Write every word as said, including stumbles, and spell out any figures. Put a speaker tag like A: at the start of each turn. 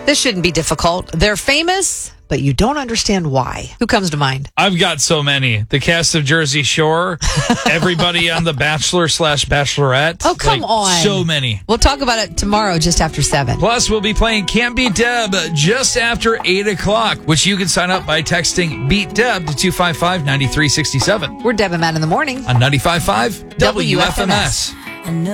A: This shouldn't be difficult. They're famous, but you don't understand why. Who comes to mind?
B: I've got so many. The cast of Jersey Shore, everybody on The Bachelor slash Bachelorette.
A: Oh, come
B: Like,
A: on.
B: So many.
A: We'll talk about it tomorrow just after seven.
B: Plus, we'll be playing Can't Beat Deb just after eight o'clock, which you can sign up by texting Beat Deb to two five five, nine three six seven
A: We're Deb and Matt in the morning
B: on ninety-five point five W F M S.